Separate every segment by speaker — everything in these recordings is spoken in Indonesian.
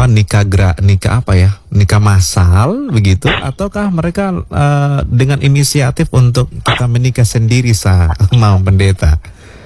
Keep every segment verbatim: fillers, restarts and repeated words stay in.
Speaker 1: apa nikah gra, nikah apa ya? Nikah massal begitu ataukah mereka uh, dengan inisiatif untuk kita menikah sendiri sah mau pendeta?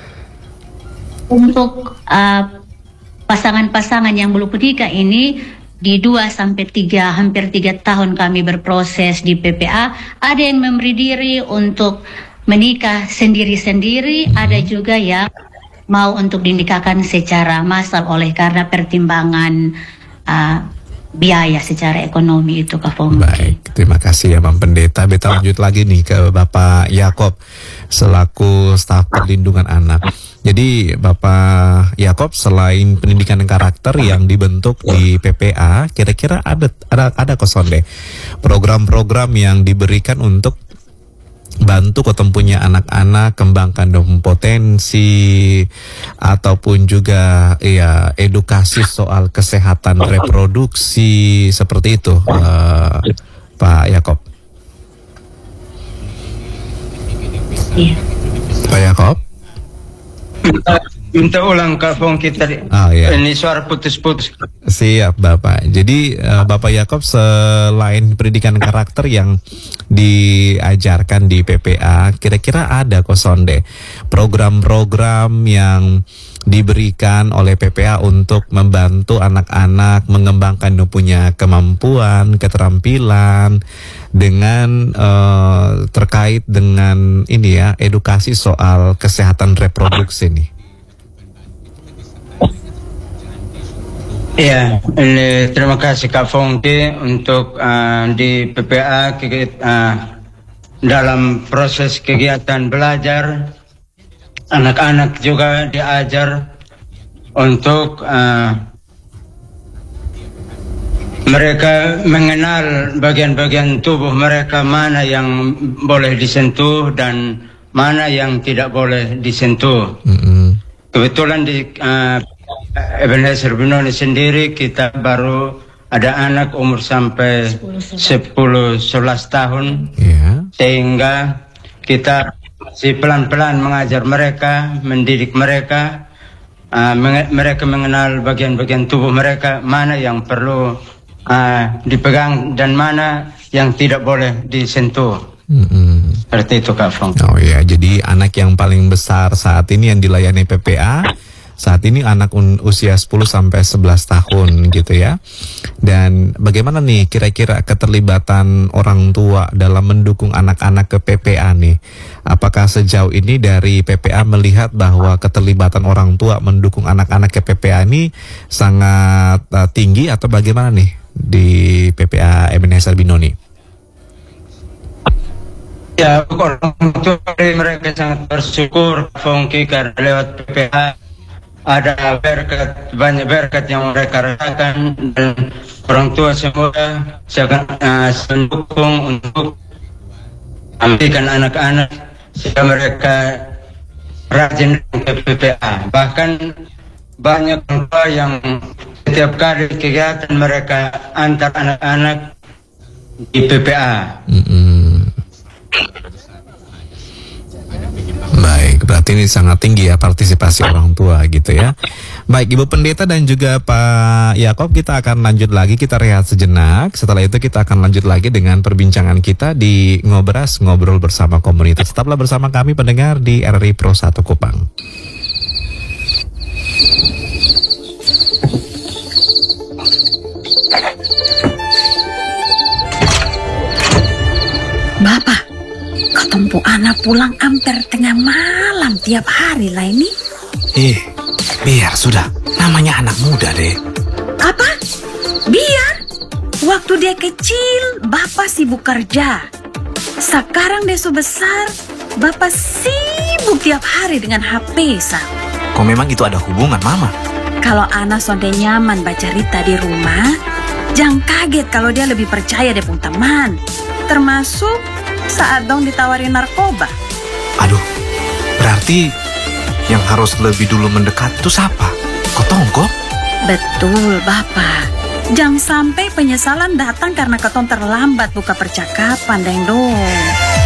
Speaker 2: Untuk uh, pasangan-pasangan yang belum menikah ini di dua sampai tiga hampir tiga tahun kami berproses di P P A, ada yang memberi diri untuk menikah sendiri-sendiri, hmm. ada juga yang mau untuk dinikahkan secara massal oleh karena pertimbangan uh, biaya secara ekonomi itu, Kak Fong.
Speaker 1: Baik, terima kasih ya Bang Pendeta. Beta lanjut lagi nih ke Bapak Yakob selaku staf perlindungan anak. Jadi Bapak Yakob, selain pendidikan karakter yang dibentuk di P P A, kira-kira ada ada ada kosonde program-program yang diberikan untuk bantu ketempunya anak-anak kembangkan potensi ataupun juga ya edukasi soal kesehatan reproduksi seperti itu, uh, Pak Yakob.
Speaker 2: Iya.
Speaker 1: Pak Yakob.
Speaker 3: Minta ulang Kak Fong kita.
Speaker 1: Oh, iya.
Speaker 3: Ini suara putus-putus.
Speaker 1: Siap Bapak. Jadi uh, Bapak Yakob, selain pendidikan karakter yang diajarkan di P P A, kira-kira ada kosonde program-program yang diberikan oleh P P A untuk membantu anak-anak mengembangkan punya kemampuan, keterampilan dengan uh, terkait dengan ini ya, edukasi soal kesehatan reproduksi nih.
Speaker 3: Ya, ini, terima kasih Kak Fongki untuk uh, di P P A uh, dalam proses kegiatan belajar, anak-anak juga diajar untuk uh, mereka mengenal bagian-bagian tubuh mereka, mana yang boleh disentuh dan mana yang tidak boleh disentuh. Mm-hmm. Kebetulan di uh, Ebenezer Benoni sendiri kita baru ada anak umur sampai sepuluh sebelas tahun, yeah. Sehingga kita masih pelan-pelan mengajar mereka, mendidik mereka, uh, menge mereka mengenal bagian-bagian tubuh mereka, mana yang perlu uh, dipegang dan mana yang tidak boleh disentuh. Mm-hmm. Seperti itu Kak Fong.
Speaker 1: Oh ya, jadi anak yang paling besar saat ini yang dilayani P P A saat ini anak usia sepuluh sampai sebelas tahun gitu ya. Dan bagaimana nih kira-kira keterlibatan orang tua dalam mendukung anak-anak ke P P A nih? Apakah sejauh ini dari P P A melihat bahwa keterlibatan orang tua mendukung anak-anak ke P P A ini sangat uh, tinggi atau bagaimana nih di P P A Ebenezer Benoni?
Speaker 3: Ya, orang tua mereka sangat bersyukur Fongki karena lewat P P A ada berkat, banyak berkat yang mereka rasakan, dan orang tua semua sangat uh, mendukung untuk mendidik anak-anak sehingga mereka rajin ke P P A. Bahkan banyak orang tua yang setiap kali kegiatan mereka antar anak-anak di P P A.
Speaker 1: Mm-hmm. Baik, berarti ini sangat tinggi ya partisipasi orang tua gitu ya. Baik Ibu Pendeta dan juga Pak Yakob, kita akan lanjut lagi, kita rehat sejenak. Setelah itu kita akan lanjut lagi dengan perbincangan kita di Ngobras, Ngobrol Bersama Komunitas. Tetaplah bersama kami pendengar di R R I Pro satu Kupang.
Speaker 4: Bapak, ketumpu anak pulang hampir tengah malam tiap hari lah ini.
Speaker 5: Eh, biar sudah. Namanya anak muda deh.
Speaker 4: Apa? Biar? Waktu dia kecil, Bapak sibuk kerja. Sekarang dia sudah besar, Bapak sibuk tiap hari dengan H P, Sa.
Speaker 5: Kok memang itu ada hubungan, Mama?
Speaker 4: Kalau anak sonde nyaman baca cerita di rumah, jangan kaget kalau dia lebih percaya dia pun teman. Termasuk saat dong ditawarin narkoba.
Speaker 5: Aduh, berarti yang harus lebih dulu mendekat itu siapa? Kotongko?
Speaker 4: Betul, Bapak. Jangan sampai penyesalan datang karena ketong terlambat buka percakapan, Deng dong.